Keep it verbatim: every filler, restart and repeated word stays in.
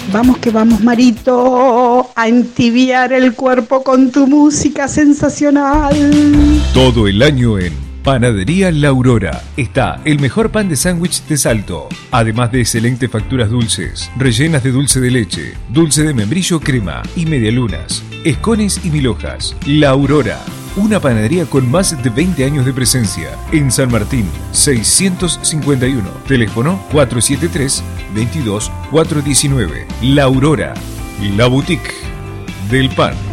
Vamos que vamos, Marito, a entibiar el cuerpo con tu música sensacional. Todo el año en Panadería La Aurora está el mejor pan de sándwich de Salto, además de excelentes facturas dulces, rellenas de dulce de leche, dulce de membrillo crema y medialunas, escones y mil hojas. La Aurora, una panadería con más de veinte años de presencia en San Martín, seiscientos cincuenta y uno, teléfono cuatro siete tres, veintidós, cuatrocientos diecinueve. La Aurora, la boutique del pan.